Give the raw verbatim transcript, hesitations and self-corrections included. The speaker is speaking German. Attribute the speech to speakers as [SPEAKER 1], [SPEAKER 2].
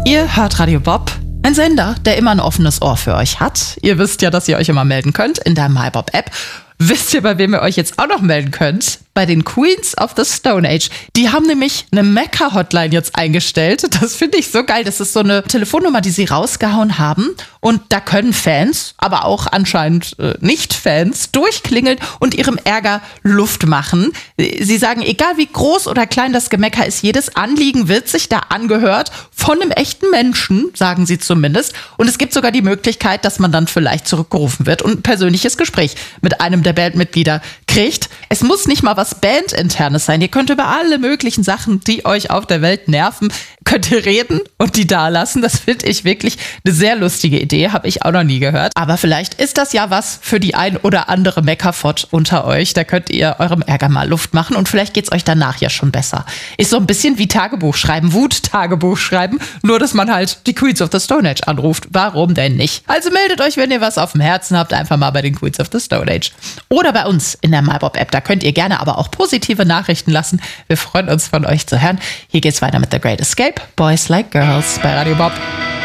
[SPEAKER 1] Ihr hört Radio Bob, ein Sender, der immer ein offenes Ohr für euch hat. Ihr wisst ja, dass ihr euch immer melden könnt in der MyBob-App. Wisst ihr, bei wem ihr euch jetzt auch noch melden könnt? Bei den Queens of the Stone Age. Die haben nämlich eine Mecha-Hotline jetzt eingestellt. Das finde ich so geil. Das ist so eine Telefonnummer, die sie rausgehauen haben. Und da können Fans, aber auch anscheinend äh, Nicht-Fans, durchklingeln und ihrem Ärger Luft machen. Sie sagen, egal wie groß oder klein das Gemecker ist, jedes Anliegen wird sich da angehört von einem echten Menschen, sagen sie zumindest. Und es gibt sogar die Möglichkeit, dass man dann vielleicht zurückgerufen wird und ein persönliches Gespräch mit einem der Bandmitglieder kriegt. Es muss nicht mal was Bandinternes sein. Ihr könnt über alle möglichen Sachen, die euch auf der Welt nerven, könnt ihr reden und die da lassen. Das finde ich wirklich eine sehr lustige Idee. Habe ich auch noch nie gehört. Aber vielleicht ist das ja was für die ein oder andere Meckerfott unter euch. Da könnt ihr eurem Ärger mal Luft machen und vielleicht geht's euch danach ja schon besser. Ist so ein bisschen wie Tagebuch schreiben, Wut-Tagebuch schreiben, nur dass man halt die Queens of the Stone Age anruft. Warum denn nicht? Also meldet euch, wenn ihr was auf dem Herzen habt, einfach mal bei den Queens of the Stone Age. Oder bei uns in der MyBob-App. Da könnt ihr gerne aber auch positive Nachrichten lassen. Wir freuen uns, von euch zu hören. Hier geht's weiter mit The Great Escape. Boys Like Girls bei Radio Bob.